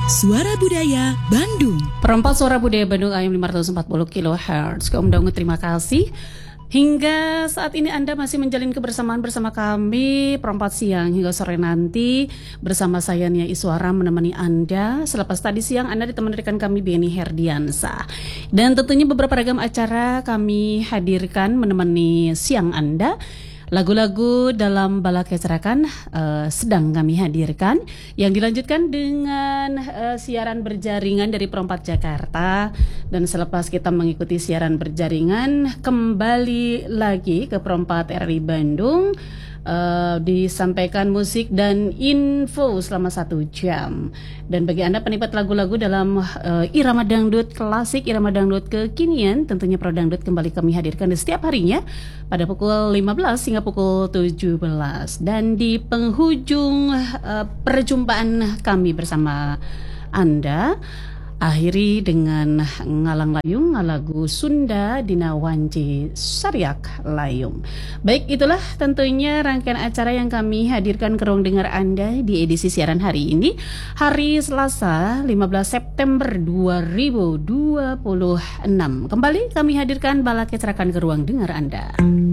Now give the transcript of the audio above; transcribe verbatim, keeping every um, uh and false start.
Suara Budaya Bandung. Perempat Suara Budaya Bandung A M lima ratus empat puluh kilohertz. Kaum Dangu, terima kasih. Hingga saat ini Anda masih menjalin kebersamaan bersama kami perempat siang hingga sore nanti bersama saya Nia Iswara menemani Anda. Selepas tadi siang Anda ditemani rekan kami Beni Herdiansa. Dan tentunya beberapa ragam acara kami hadirkan menemani siang Anda. Lagu-lagu dalam Balak Kecerakan uh, sedang kami hadirkan, yang dilanjutkan dengan uh, siaran berjaringan dari Perempat Jakarta. Dan selepas kita mengikuti siaran berjaringan, kembali lagi ke Perempat R I Bandung, uh, disampaikan musik dan info selama satu jam. Dan bagi Anda penikmat lagu-lagu dalam uh, irama dangdut klasik, irama dangdut kekinian, tentunya Pro Dangdut kembali kami hadirkan di setiap harinya pada pukul lima belas hingga pukul tujuh belas. Dan di penghujung uh, perjumpaan kami bersama Anda, akhiri dengan Ngalang Layung, ngalagu Sunda Dina Wanci Sariak Layung. Baik, itulah tentunya rangkaian acara yang kami hadirkan ke ruang dengar Anda di edisi siaran hari ini, hari Selasa lima belas September dua ribu dua puluh enam. Kembali kami hadirkan Balak Kecerakan ke ruang dengar Anda.